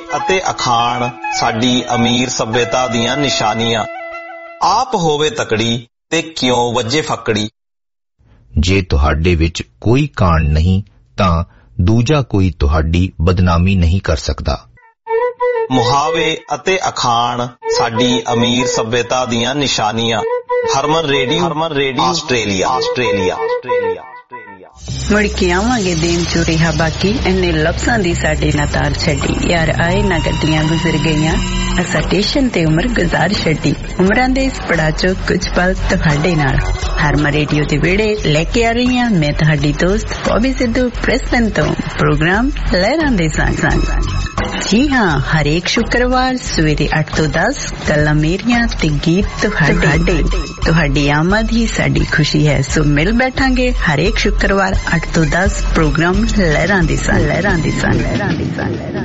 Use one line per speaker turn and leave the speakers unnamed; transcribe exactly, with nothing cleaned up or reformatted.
ਅਤੇ ਅਖਾਣ ਸਾਡੀ ਅਮੀਰ ਸੱਭਿਅਤਾ ਦੀਆਂ ਨਿਸ਼ਾਨੀਆਂ। ਆਪ ਹੋਵੇ ਤਕੜੀ ਤੇ ਕਿਉਂ ਵੱਜੇ ਫੱਕੜੀ।
ਜੇ ਤੁਹਾਡੇ ਵਿੱਚ ਕੋਈ ਕਾਣ ਨਹੀਂ ਤਾਂ ਦੂਜਾ ਕੋਈ ਤੁਹਾਡੀ ਬਦਨਾਮੀ ਨਹੀਂ ਕਰ ਸਕਦਾ।
ਮੁਹਾਵੇ ਅਤੇ ਅਖਾਣ ਸਾਡੀ ਅਮੀਰ ਸੱਭਿਅਤਾ ਦੀਆਂ ਨਿਸ਼ਾਨੀਆਂ। ਹਰਮਨ ਰੇਡੀਓ ਹਰਮਨ ਰੇਡੀਓ ਆਸਟ੍ਰੇਲੀਆ ਆਸਟ੍ਰੇਲੀਆ ਆਸਟ੍ਰੇਲੀਆ
ਮੁੜ ਕੇ ਆਵਾਂਗੇ ਦਿਨ ਚੋਂ ਰਿਹਾ ਬਾਕੀ ਇੰਨੇ ਲਫ਼ਜ਼ਾਂ ਦੀ ਸਾਡੇ ਨਾ ਤਾਰ ਛੱਡੀ। ਯਾਰ ਆਏ ਨਾ ਗੱਡੀਆਂ ਗੁਜ਼ਰ ਗਈਆਂ ਅਸਾਂ ਸਟੇਸ਼ਨ ਤੇ ਉਮਰ ਗੁਜ਼ਾਰ ਛੱਡੀ। ਉਮਰਾਂ ਦੇ ਇਸ ਪੜਾਅ ਚੋਂ ਕੁਝ ਪਲ ਤੁਹਾਡੇ ਨਾਲ ਹਰਮਨ ਰੇਡੀਓ ਦੇ ਵਿਹੜੇ ਲੈ ਕੇ ਆ ਰਹੀ ਹਾਂ ਮੈਂ ਤੁਹਾਡੀ ਦੋਸਤ ਬੌਬੀ ਸਿੱਧੂ ਪ੍ਰੈਸਟਨ ਤੋਂ। ਪ੍ਰੋਗਰਾਮ ਲਹਿਰਾਂ ਦੇ ਸੰਗ ਸੰਗ। ਜੀ ਹਾਂ, ਹਰੇਕ ਸ਼ੁੱਕਰਵਾਰ ਸਵੇਰੇ ਅੱਠ ਤੋਂ ਦਸ ਗੱਲਾਂ ਮੇਰੀਆਂ ਤੇ ਗੀਤ ਤੁਹਾਡੇ। ਤੁਹਾਡੀ ਆਮਦ ਹੀ ਸਾਡੀ ਖੁਸ਼ੀ ਹੈ, ਸੋ ਮਿਲ ਬੈਠਾਂਗੇ ਹਰੇਕ ਸ਼ੁੱਕਰਵਾਰ ਅੱਠ ਤੋਂ ਦਸ ਪ੍ਰੋਗਰਾਮ ਲਹਿਰਾਂ ਦੇ ਸੰਗ ਲਹਿਰਾਂ ਦੇ ਸੰਗ ਲਹਿਰਾਂ ਦੇ ਸੰਗ।